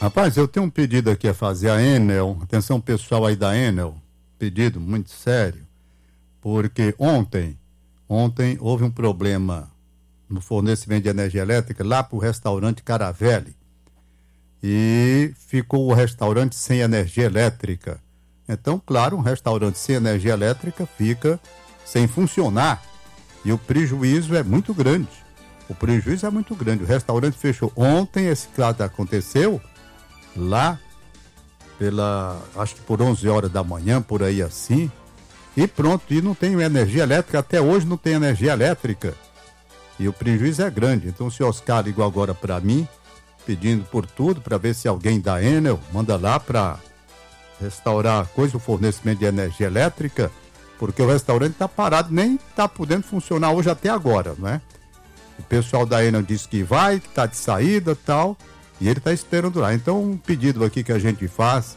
Rapaz, eu tenho um pedido aqui a fazer a Enel. Atenção pessoal aí da Enel. Pedido muito sério. Porque ontem houve um problema no fornecimento de energia elétrica lá para o restaurante Caravelli. E ficou o restaurante sem energia elétrica. Então, claro, um restaurante sem energia elétrica fica sem funcionar. E o prejuízo é muito grande. O restaurante fechou. Ontem esse caso aconteceu lá acho que por 11 horas da manhã, por aí assim. E pronto, e não tem energia elétrica. Até hoje não tem energia elétrica. E o prejuízo é grande. Então o senhor Oscar ligou agora para mim, pedindo por tudo, para ver se alguém da Enel manda lá para restaurar o fornecimento de energia elétrica, porque o restaurante está parado, nem está podendo funcionar hoje até agora, não é? O pessoal da Enel disse que vai, que está de saída e tal, e ele está esperando lá. Então, um pedido aqui que a gente faz,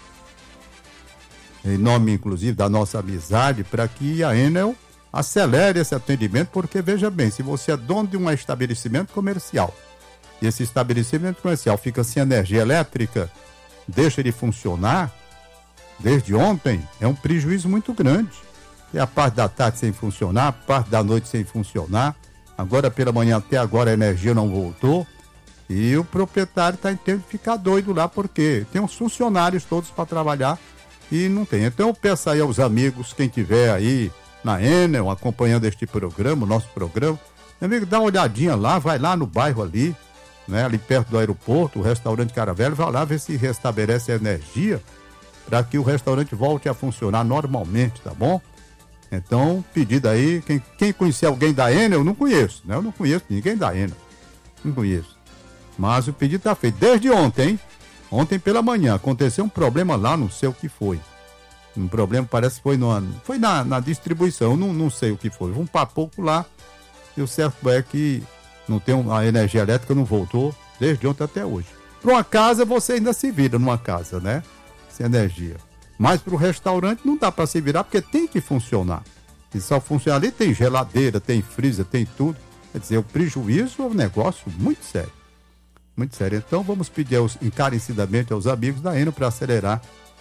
em nome, inclusive, da nossa amizade, para que a Enel acelere esse atendimento, porque, veja bem, se você é dono de um estabelecimento comercial, e esse estabelecimento comercial fica sem energia elétrica, deixa ele funcionar, desde ontem, é um prejuízo muito grande. Tem a parte da tarde sem funcionar, a parte da noite sem funcionar, agora pela manhã até agora a energia não voltou, e o proprietário está tendo que ficar doido lá, porque tem uns funcionários todos para trabalhar e não tem. Então eu peço aí aos amigos, quem tiver aí na Enel, acompanhando este programa, o nosso programa, meu amigo, dá uma olhadinha lá, vai lá no bairro ali, né, ali perto do aeroporto, o restaurante Caravelli, vai lá ver se restabelece a energia para que o restaurante volte a funcionar normalmente, tá bom? Então, pedido aí, quem conhecer alguém da Enel, eu não conheço, né? Eu não conheço ninguém da Enel, não conheço. Mas o pedido está feito desde ontem, hein? Ontem pela manhã aconteceu um problema lá, não sei o que foi. Um problema, parece que foi na distribuição, eu não sei o que foi. Um pouco lá, e o certo é que não tem a energia elétrica, não voltou desde ontem até hoje. Para uma casa, você ainda se vira numa casa, né? Sem energia. Mas para o restaurante não dá para se virar, porque tem que funcionar. E só funciona ali, tem geladeira, tem freezer, tem tudo. Quer dizer, o prejuízo é um negócio muito sério. Muito sério. Então vamos pedir encarecidamente aos amigos da Enel para acelerar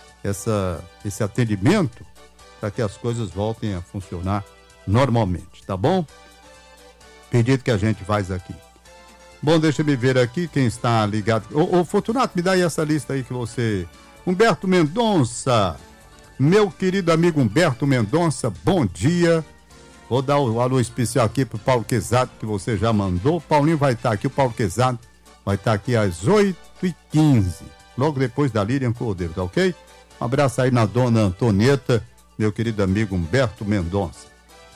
esse atendimento, para que as coisas voltem a funcionar normalmente, tá bom? Pedido que a gente faz aqui. Bom, deixa eu ver aqui quem está ligado. Ô Fortunato, me dá aí essa lista aí que você... Humberto Mendonça, meu querido amigo Humberto Mendonça, bom dia. Vou dar o alô especial aqui pro Paulo Quezado, que você já mandou. O Paulinho vai estar aqui, o Paulo Quezado vai estar aqui às 8h15, logo depois da Lilian Cordeiro, tá ok? Um abraço aí na dona Antonieta, meu querido amigo Humberto Mendonça.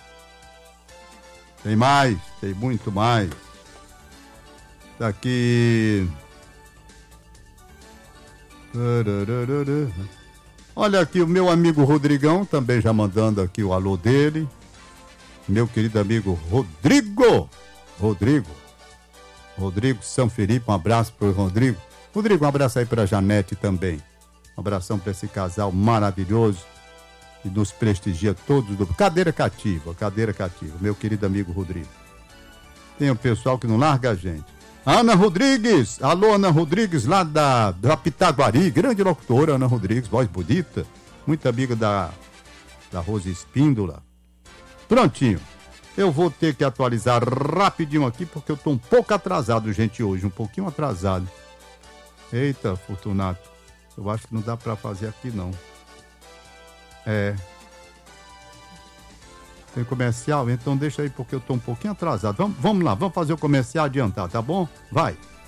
Tem mais, tem muito mais. Tá aqui... Olha aqui o meu amigo Rodrigão, também já mandando aqui o alô dele. Meu querido amigo Rodrigo São Felipe, um abraço pro Rodrigo. Rodrigo, um abraço aí pra Janete também. Um abração pra esse casal maravilhoso que nos prestigia todos do... Cadeira cativa, meu querido amigo Rodrigo. Tem o pessoal que não larga a gente. Ana Rodrigues, alô Ana Rodrigues, lá da Pitaguari, grande locutora Ana Rodrigues, voz bonita, muito amiga da Rose Espíndola. Prontinho, eu vou ter que atualizar rapidinho aqui, porque eu tô um pouco atrasado, gente, hoje, um pouquinho atrasado. Eita, Fortunato, eu acho que não dá pra fazer aqui não. Tem comercial? Então deixa aí, porque eu tô um pouquinho atrasado. Vamos lá, vamos fazer o comercial adiantar, tá bom? Vai!